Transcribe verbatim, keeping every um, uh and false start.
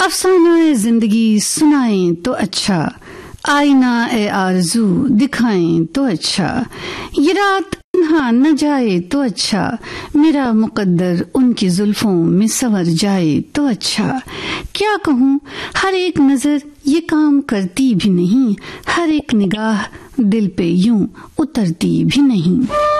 अफसाना ए जिंदगी सुनाएं तो अच्छा, आईना ए आरज़ू दिखाएं तो अच्छा, ये रात तन्हा न जाए तो अच्छा, मेरा मुकद्दर उनकी जुल्फों में संवर जाए तो अच्छा। क्या कहूँ, हर एक नजर ये काम करती भी नहीं, हर एक निगाह दिल पे यूं उतरती भी नहीं।